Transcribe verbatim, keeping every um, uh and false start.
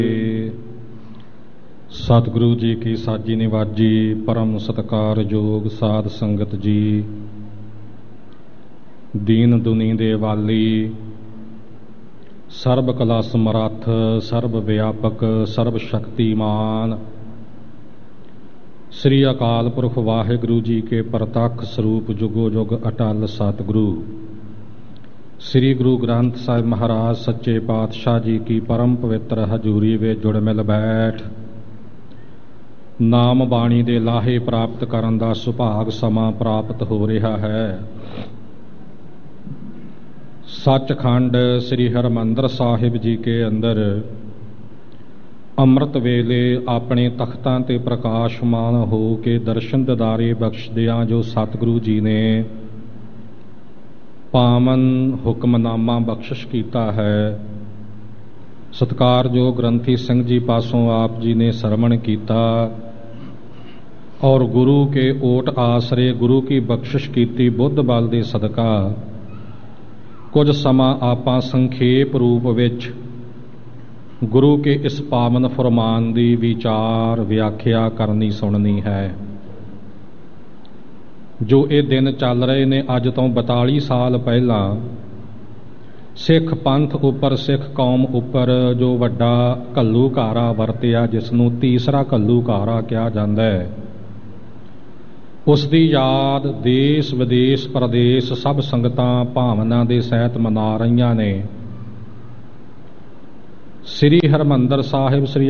सतगुरु जी की साजी निवाजी परम सत्कार योग साध संगत जी, दीन दुनी दे वाली, सर्व कला समर्थ, सर्व व्यापक, सर्व शक्तिमान श्री अकाल पुरख वाहिगुरु जी के प्रतख स्वरूप जुगो जुग अटल सतगुरु श्री गुरु ग्रंथ साहिब महाराज सच्चे पातशाह जी की परम पवित्र हजूरी वे जुड़ मिल बैठ नाम बाणी दे लाहे प्राप्त करन दा सुभाग समा प्राप्त हो रहा है। सचखंड श्री हरमंदर साहिब जी के अंदर अमृत वेले अपने तख्तां ते प्रकाशमान हो के दर्शन ददारे बख्शदियां जो सतगुरु जी ने पावन हुक्मनामा बख्शिश किया है, सत्कार जो ग्रंथी सिंह जी पासों आप जी ने सरवण किया और गुरु के ओट आसरे गुरु की बख्शिश की बुद्ध बल दे सदका कुछ समा आपां संखेप रूप विच गुरु के इस पावन फरमान की विचार व्याख्या करनी सुननी है। जो ये दिन चल रहे ने अज तो बताली साल पहला सिख पंथ उपर सिख कौम उपर जो वड्डा घल्लूकारा वरतिया जिसनों तीसरा घल्लूकारा कहा जाता है, उसकी याद देश विदेश प्रदेश सब संगतां भावना के सहित मना रही ने। श्री हरमंदर साहिब श्री